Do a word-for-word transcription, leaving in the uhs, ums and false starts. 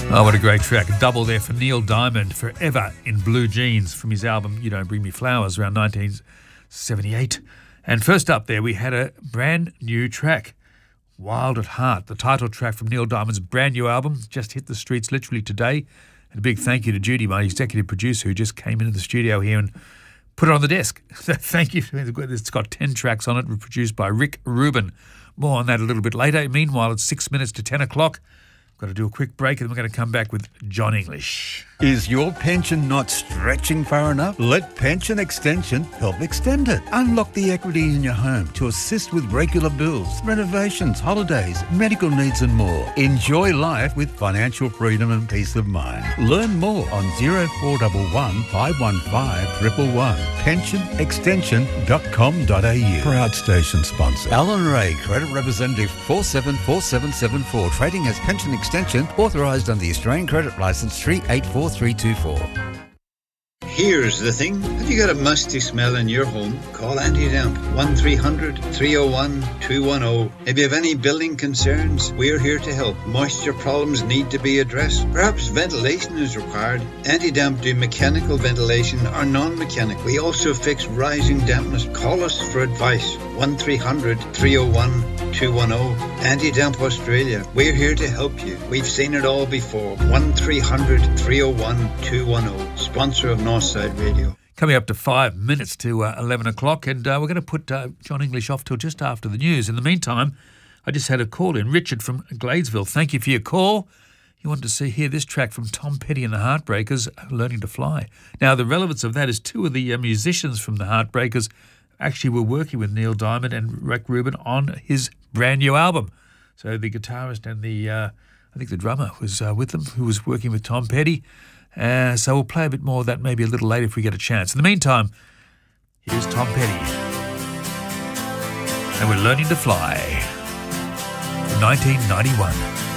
Oh, what a great track. A double there for Neil Diamond, Forever in Blue Jeans, from his album You Don't Bring Me Flowers, around nineteen seventy-eight. And first up there, we had a brand new track, Wild at Heart, the title track from Neil Diamond's brand new album, just hit the streets literally today. And a big thank you to Judy, my executive producer, who just came into the studio here and put it on the desk. Thank you. It's got ten tracks on it, produced by Rick Rubin. More on that a little bit later. Meanwhile, it's six minutes to ten o'clock. Got to do a quick break and then we're going to come back with John English. Is your pension not stretching far enough? Let Pension Extension help extend it. Unlock the equity in your home to assist with regular bills, renovations, holidays, medical needs and more. Enjoy life with financial freedom and peace of mind. Learn more on zero four one one, five one five, one one one. pension extension dot com dot a u. Proud station sponsor. Alan Ray, Credit Representative four seven four seven seven four. Trading as Pension Extension, authorised under the Australian Credit Licence three eight four three two four. Here's the thing. Have you got a musty smell in your home? Call Anti-Damp. one three hundred, three oh one, two one oh. If you have any building concerns, we're here to help. Moisture problems need to be addressed. Perhaps ventilation is required. Anti-Damp do mechanical ventilation or non-mechanical. We also fix rising dampness. Call us for advice. one three hundred, three oh one, two one oh. Anti-Damp Australia. We're here to help you. We've seen it all before. one three hundred, three oh one, two one oh. Sponsor of Northside Radio. Coming up to five minutes to uh, eleven o'clock, and uh, we're going to put uh, John English off till just after the news. In the meantime, I just had a call in. Richard from Gladesville, thank you for your call. You wanted to see hear this track from Tom Petty and the Heartbreakers, Learning to Fly. Now, the relevance of that is two of the uh, musicians from the Heartbreakers actually were working with Neil Diamond and Rick Rubin on his brand new album. So the guitarist and the, uh, I think the drummer was uh, with them, who was working with Tom Petty. Uh, so we'll play a bit more of that maybe a little later if we get a chance. In the meantime, here's Tom Petty. And we're Learning to Fly from nineteen ninety-one.